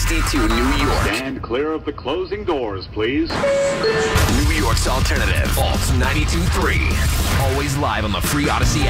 62 New York. Stand clear of the closing doors, please. New York's alternative, Alt 92.3. Always live on the free Odyssey app.